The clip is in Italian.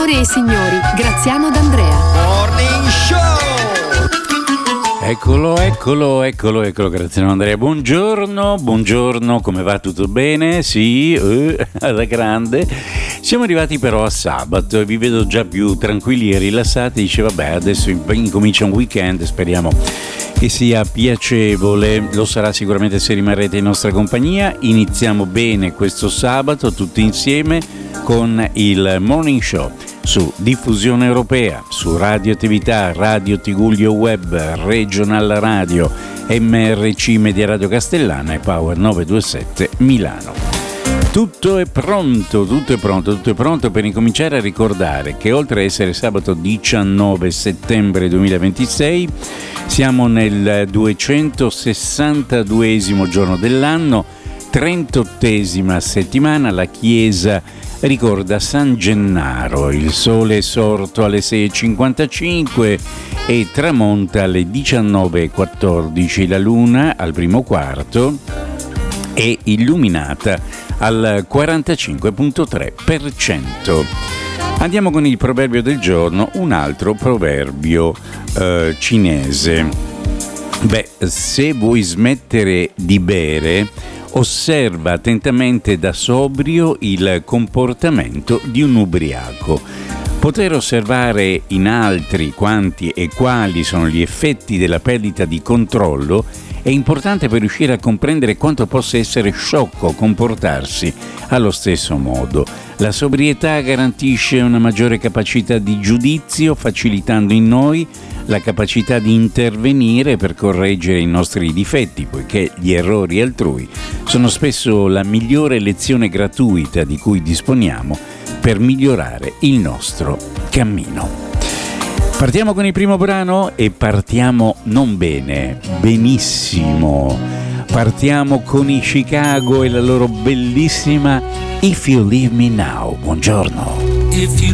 Signore e signori, Graziano D'Andrea. Morning Show! Eccolo, Graziano D'Andrea. Buongiorno, come va? Tutto bene? Sì, alla grande. Siamo arrivati però a sabato e vi vedo già più tranquilli e rilassati. Dice, vabbè, adesso incomincia un weekend, speriamo che sia piacevole. Lo sarà sicuramente se rimarrete in nostra compagnia. Iniziamo bene questo sabato tutti insieme con il Morning Show su Diffusione Europea, su Radio Attività, Radio Tigullio Web, Regional Radio, MRC Media Radio Castellana e Power 927 Milano. Tutto è pronto per incominciare a ricordare che oltre a essere sabato 19 settembre 2026 siamo nel 262esimo giorno dell'anno, 38esima settimana. La Chiesa ricorda San Gennaro, il sole è sorto alle 6:55 e tramonta alle 19:14, la luna al primo quarto è illuminata al 45,3%. Andiamo con il proverbio del giorno, un altro proverbio cinese. Se vuoi smettere di bere, osserva attentamente da sobrio il comportamento di un ubriaco. Poter osservare in altri quanti e quali sono gli effetti della perdita di controllo è importante per riuscire a comprendere quanto possa essere sciocco comportarsi allo stesso modo. La sobrietà garantisce una maggiore capacità di giudizio, facilitando in noi la capacità di intervenire per correggere i nostri difetti, poiché gli errori altrui sono spesso la migliore lezione gratuita di cui disponiamo per migliorare il nostro cammino. Partiamo con il primo brano e partiamo non bene, benissimo. Partiamo con i Chicago e la loro bellissima If You Leave Me Now. Buongiorno. If you